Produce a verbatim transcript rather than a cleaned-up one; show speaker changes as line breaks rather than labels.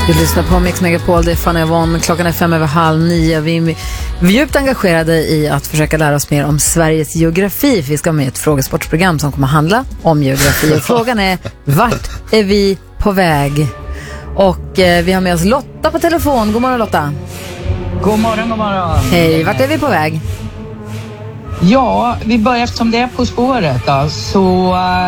Du lyssnar på Mix Megapol, det är Fanny Avon. Klockan är fem över halv nio. Vi är djupt engagerade i att försöka lära oss mer om Sveriges geografi. Vi ska med ett frågesportsprogram som kommer handla om geografi. Och frågan är, vart är vi på väg? Och eh, vi har med oss Lotta på telefon. God morgon Lotta.
God morgon, god morgon.
Hej, vart är vi på väg?
Ja, vi börjar eftersom det är På spåret då, så